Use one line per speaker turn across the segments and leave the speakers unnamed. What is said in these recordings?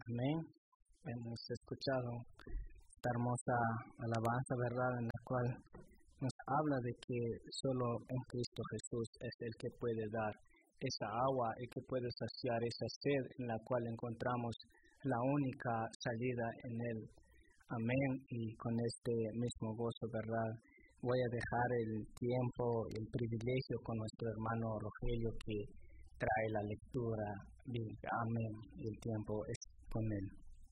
Amén. Hemos escuchado esta hermosa alabanza, ¿verdad?, en la cual nos habla de que solo en Cristo Jesús es el que puede dar esa agua, el que puede saciar esa sed en la cual encontramos la única salida en Él. Amén. Y con este mismo gozo, ¿verdad?, voy a dejar el tiempo, el privilegio con nuestro hermano Rogelio, que trae la lectura bíblica. Amén. Y el tiempo es con él.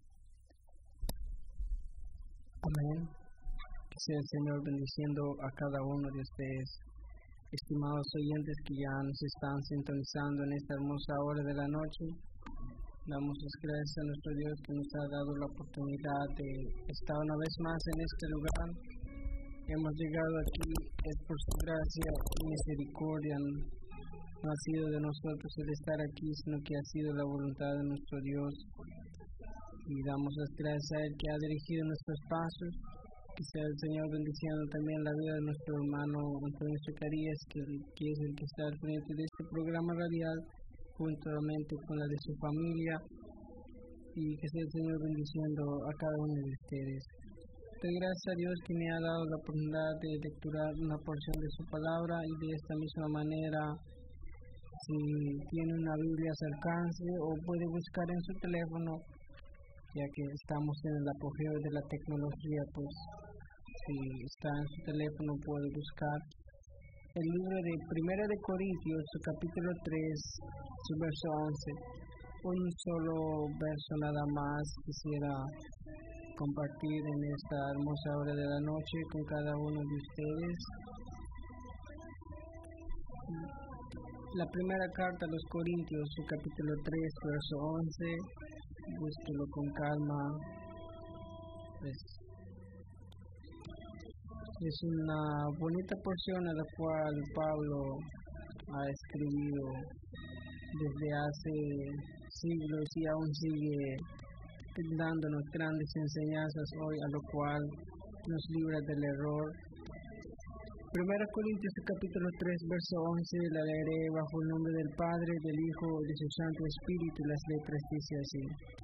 Amén. Que sea el Señor bendiciendo a cada uno de ustedes, estimados oyentes que ya nos están sintonizando en esta hermosa hora de la noche. Damos las gracias a nuestro Dios que nos ha dado la oportunidad de estar una vez más en este lugar. Hemos llegado aquí, es por su gracia y misericordia. No ha sido de nosotros el estar aquí, sino que ha sido la voluntad de nuestro Dios. Y damos las gracias a Él que ha dirigido nuestros pasos. Que sea el Señor bendiciendo también la vida de nuestro hermano Antonio Zacarías, que es el que está al frente de este programa radial, juntamente con la de su familia. Y que sea el Señor bendiciendo a cada uno de ustedes. Doy gracias a Dios que me ha dado la oportunidad de lecturar una porción de su palabra, y de esta misma manera, si tiene una Biblia a su alcance o puede buscar en su teléfono, ya que estamos en el apogeo de la tecnología, pues si está en su teléfono puede buscar el libro de Primera de Corintios, su capítulo 3, su verso 11. Un solo verso nada más quisiera compartir en esta hermosa hora de la noche con cada uno de ustedes. La primera carta a los Corintios, su capítulo 3, verso 11, búsquelo con calma. Es una bonita porción a la cual Pablo ha escribido desde hace siglos y aún sigue dándonos grandes enseñanzas hoy, a lo cual nos libra del error. Primera Corintios capítulo 3, verso 11, la leeré bajo el nombre del Padre, del Hijo y de su Santo Espíritu. Las letras dice así: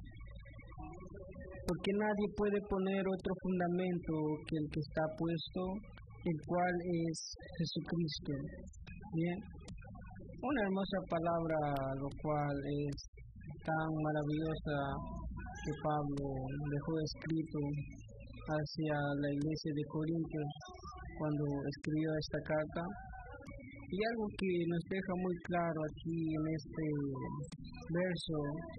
porque nadie puede poner otro fundamento que el que está puesto, el cual es Jesucristo. Bien, una hermosa palabra, lo cual es tan maravillosa, que Pablo dejó escrito hacia la iglesia de Corintios cuando escribió esta carta. Y algo que nos deja muy claro aquí en este verso,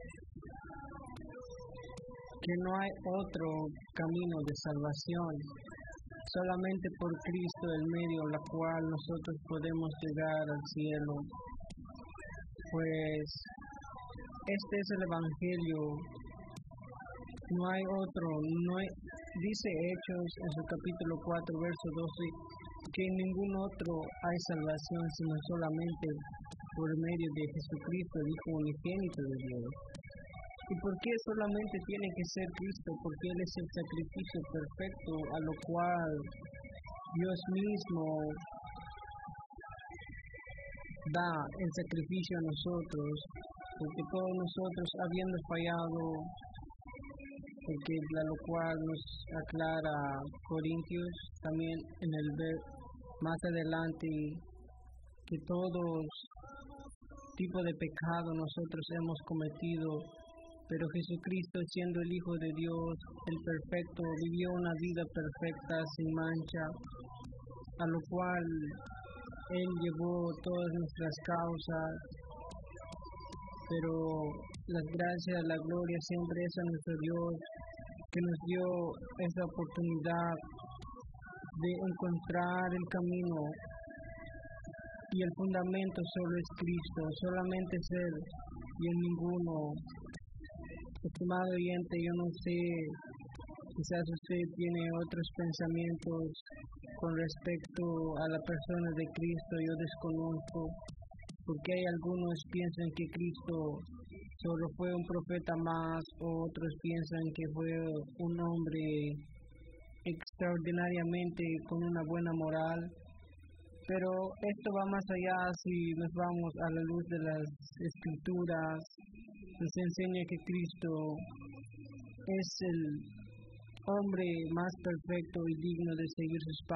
que no hay otro camino de salvación, solamente por Cristo, el medio en el cual nosotros podemos llegar al cielo. Pues este es el Evangelio, no hay otro. Dice Hechos en su capítulo 4, verso 12, que en ningún otro hay salvación sino solamente por medio de Jesucristo, el Hijo unigénito de Dios. ¿Y por qué solamente tiene que ser Cristo? Porque Él es el sacrificio perfecto, a lo cual Dios mismo da el sacrificio a nosotros, porque todos nosotros, habiendo fallado, porque a lo cual nos aclara Corintios también en el más adelante, que todos tipo de pecado nosotros hemos cometido, pero Jesucristo, siendo el Hijo de Dios, el perfecto, vivió una vida perfecta, sin mancha, a lo cual Él llevó todas nuestras causas. Pero las gracias, la gloria siempre es a nuestro Dios, que nos dio esa oportunidad de encontrar el camino, y el fundamento solo es Cristo, solamente es Él y en ninguno. Estimado oyente, yo no sé, quizás usted tiene otros pensamientos con respecto a la persona de Cristo, yo desconozco, porque hay algunos piensan que Cristo solo fue un profeta más, o otros piensan que fue un hombre extraordinariamente con una buena moral. Pero esto va más allá si nos vamos a la luz de las Escrituras. nos enseña que Cristo es el hombre más perfecto y digno de seguir sus pasos.